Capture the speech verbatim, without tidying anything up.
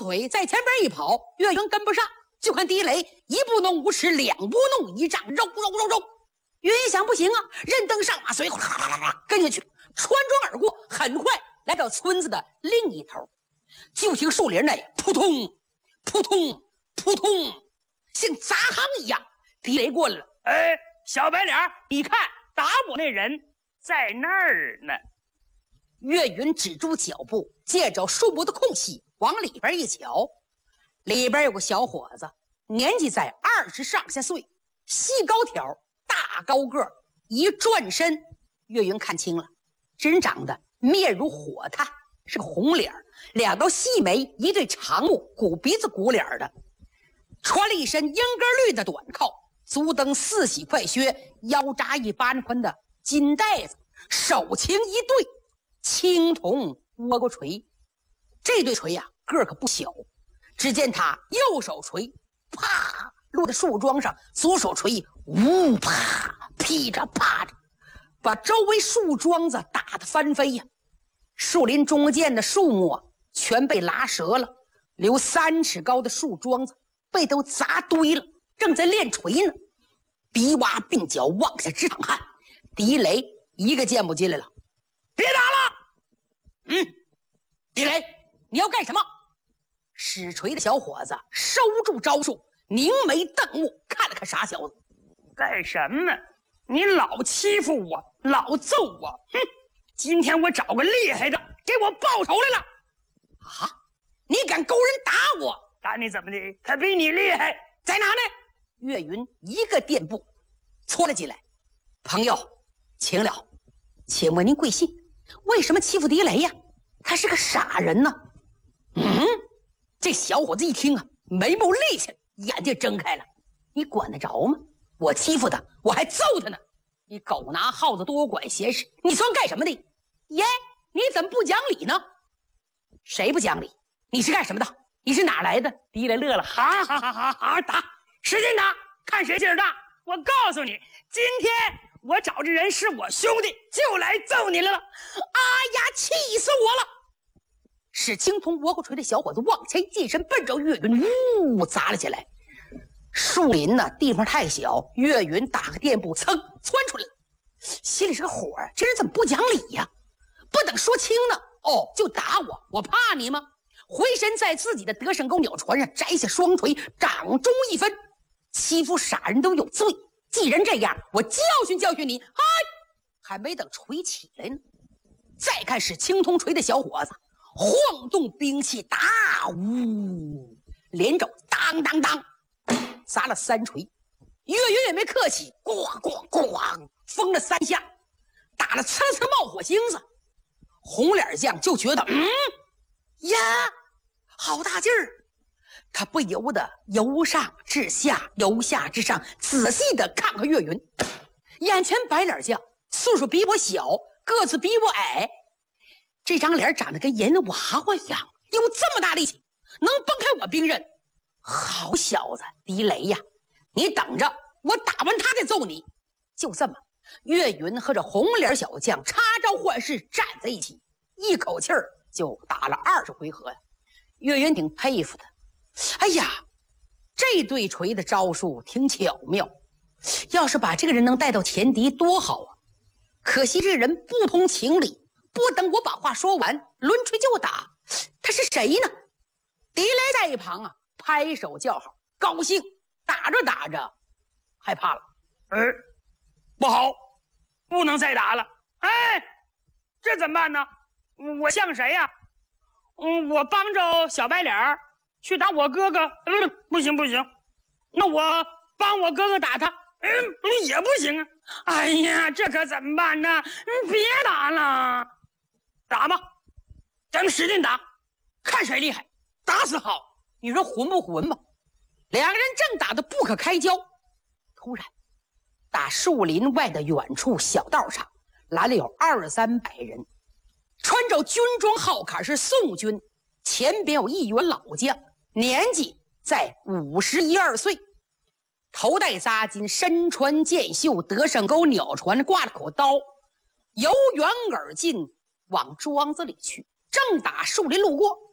腿在前边一跑，岳云跟不上，就看狄雷一步弄五尺，两步弄一丈，肉肉肉肉。岳云想不行啊，任登上马随跟下去，穿庄而过，很快来到村子的另一头。就听树林内扑通扑通扑通，像砸夯一样。狄雷过来了， 哎，小白脸，你看打我那人在那儿呢。 岳云止住脚步，借着树木的空隙往里边一瞧，里边有个小伙子，年纪在二十上下岁，细高挑，大高个，一转身，岳云看清了，这人长得面如火炭，是个红脸，两道细眉，一对长目，鼓鼻子鼓脸的，穿了一身鹰根绿的短靠，足蹬四喜快靴，腰扎一般宽的金带子，手擎一对青铜倭瓜锤。这对锤呀、啊、个儿可不小，只见他右手锤啪落在树桩上，左手锤呜啪劈着啪着，把周围树桩子打得翻飞呀、啊！树林中间的树木啊全被拉折了，留三尺高的树桩子被都砸堆了，正在练锤呢，鼻洼鬓角往下直淌汗。狄雷一个箭步进来了，别打了。嗯，狄雷，你要干什么？使锤的小伙子收住招数，凝眉瞪目看了看傻小子， 干什么？你老欺负我，老揍我，哼！今天我找个厉害的给我报仇来了。 啊，你敢勾人打我？ 打你怎么的？他比你厉害， 在哪呢？岳云一个垫步搓了进来。朋友，请了，请问您贵姓？为什么欺负狄雷呀？他是个傻人呢。嗯，这小伙子一听啊，眉毛立起来，眼睛睁开了。你管得着吗？我欺负他，我还揍他呢。你狗拿耗子多管闲事，你算干什么的？耶，你怎么不讲理呢？谁不讲理？你是干什么的？你是哪来的？狄雷乐了，哈哈哈哈哈！打，使劲打，看谁劲儿大！ 我告诉你，今天我找这人是我兄弟，就来揍你来了！ 哎呀，气死我了！使青铜倭瓜锤的小伙子往前近身，奔着岳云呜砸了起来。树林呢，地方太小，岳云打个垫步，噌窜出来了，心里是个火，这人怎么不讲理呀？不等说清呢，哦，就打我，我怕你吗？回身在自己的德胜沟鸟船上摘下双锤，掌中一分，欺负傻人都有罪。既然这样，我教训教训你。哎，还没等锤起来呢，再看是青铜锤的小伙子晃动兵器，大呜，连肘当当当砸了三锤。岳云也没客气，咣咣咣封了三下，打了呲呲冒火星子。红脸将就觉得嗯呀好大劲儿，他不由得由上至下，由下至上仔细的看看岳云。眼前白脸将岁数比我小，个子比我矮，这张脸长得跟盐娃娃一样，有这么大力气，能崩开我兵刃。好小子狄雷呀，你等着，我打完他再揍你。就这么，岳云和这红脸小将插招换式站在一起，一口气儿就打了二十回合呀。岳云挺佩服他，哎呀，这对锤的招数挺巧妙，要是把这个人能带到前敌多好啊！可惜这人不通情理，不等我把话说完，抡锤就打。他是谁呢？狄雷在一旁啊，拍手叫好，高兴。打着打着害怕了， 哎，不好，不能再打了。哎，这怎么办呢？我像谁呀、啊？嗯，我帮着小白脸儿去打我哥哥，嗯，不行不行。那我帮我哥哥打他，嗯，也不行啊。哎呀，这可怎么办呢？嗯，别打了，打吧，咱们使劲打，看谁厉害，打死好。 你说混不混吧？两个人正打得不可开交，突然打树林外的远处小道上来了有二三百人，穿着军装号坎是宋军，前边有一员老将，年纪在五十一二岁，头戴扎巾，身穿箭袖，德胜沟鸟船挂了口刀，由远而近往庄子里去，正打树林路过，